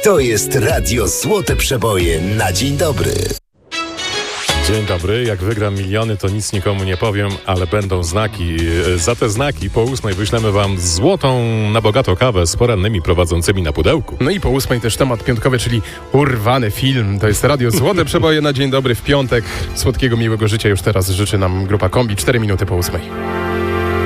To jest Radio Złote Przeboje na dzień dobry. Dzień dobry, jak wygram miliony, to nic nikomu nie powiem, ale będą znaki. Za te znaki po 8 wyślemy wam złotą na bogato kawę z porannymi prowadzącymi na pudełku. No i po 8 też temat piątkowy, czyli urwany film. To jest Radio Złote Przeboje na dzień dobry w piątek. Słodkiego, miłego życia już teraz życzy nam grupa Kombi. 4 minuty po 8.